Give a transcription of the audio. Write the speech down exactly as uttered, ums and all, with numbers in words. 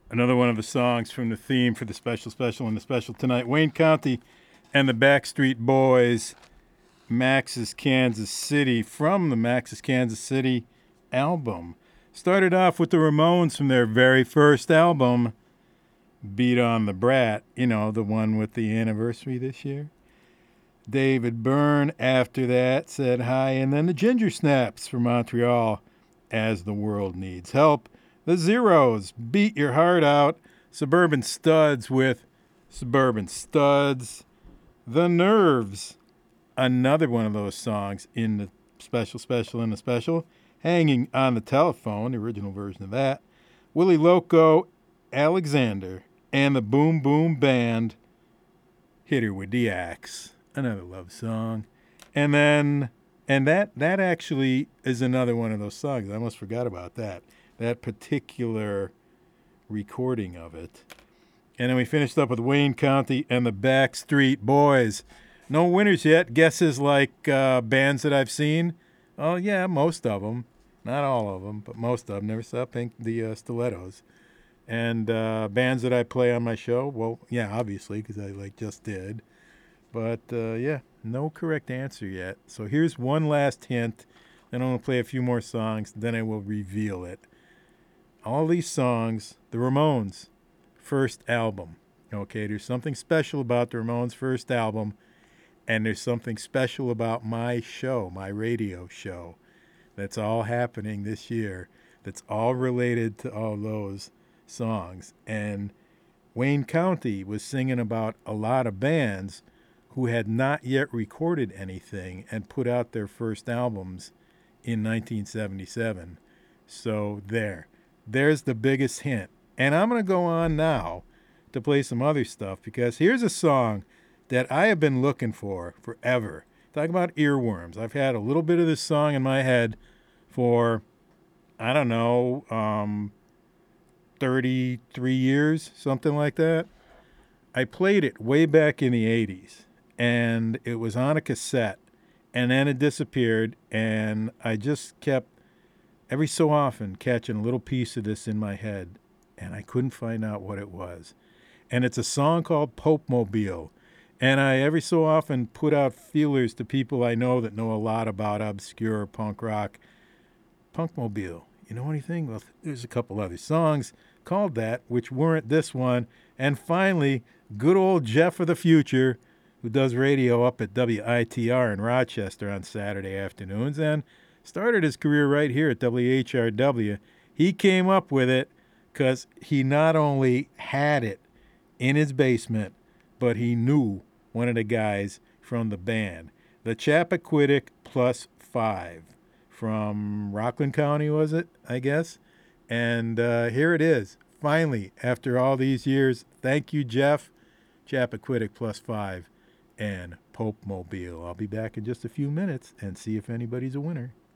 Another one of the songs from the theme for the special special and the special tonight. Wayne County and the Backstreet Boys, Max's Kansas City, from the Max's Kansas City album. Started off with the Ramones from their very first album, Beat on the Brat, you know, the one with the anniversary this year. David Byrne after that said hi, and then the Ginger Snaps from Montreal, As the World Needs Help. The Zeros, Beat Your Heart Out. Suburban Studs with Suburban Studs. The Nerves, another one of those songs in the special, special, and the special. Hanging on the Telephone, the original version of that. Willie Loco, Alexander, and the Boom Boom Band, Hit Her With the Axe, another love song. And then, and that that actually is another one of those songs. I almost forgot about that. That particular recording of it. And then we finished up with Wayne County and the Backstreet Boys. No winners yet. Guesses like uh, bands that I've seen. Oh, yeah, most of them. Not all of them, but most of them. Never saw Pink, the uh, Stilettos. And uh, bands that I play on my show. Well, yeah, obviously, because I like just did. But, uh, yeah, no correct answer yet. So here's one last hint. Then I'm going to play a few more songs. Then I will reveal it. All these songs, the Ramones' first album. Okay, there's something special about the Ramones' first album, and there's something special about my show, my radio show, that's all happening this year, that's all related to all those songs. And Wayne County was singing about a lot of bands who had not yet recorded anything and put out their first albums in nineteen seventy-seven. So there. There's the biggest hint. And I'm going to go on now to play some other stuff, because here's a song that I have been looking for forever. Talk about earworms. I've had a little bit of this song in my head for, I don't know, um, thirty-three years, something like that. I played it way back in the eighties, and it was on a cassette, and then it disappeared, and I just kept every so often catching a little piece of this in my head, and I couldn't find out what it was. And it's a song called Pope Mobile. And I every so often put out feelers to people I know that know a lot about obscure punk rock. Punk Mobile. You know anything? Well, there's a couple other songs called that, which weren't this one. And finally, good old Jeff of the Future, who does radio up at W I T R in Rochester on Saturday afternoons, and started his career right here at W H R W. He came up with it because he not only had it in his basement, but he knew one of the guys from the band. The Chappaquiddick Plus Five from Rockland County, was it, I guess? And uh, here it is. Finally, after all these years, thank you, Jeff. Chappaquiddick Plus Five and Pope Mobile. I'll be back in just a few minutes and see if anybody's a winner.